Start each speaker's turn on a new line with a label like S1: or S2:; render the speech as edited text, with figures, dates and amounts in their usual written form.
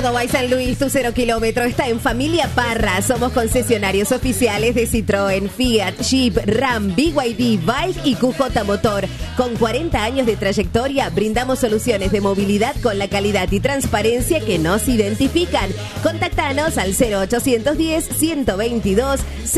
S1: Córdoba y San Luis, tu 0 kilómetro está en Familia Parra. Somos concesionarios oficiales de Citroën, Fiat, Jeep, Ram, BYD, Bike y QJ Motor. Con 40 años de trayectoria, brindamos soluciones de movilidad con la calidad y transparencia que nos identifican. Contactanos al 0810 122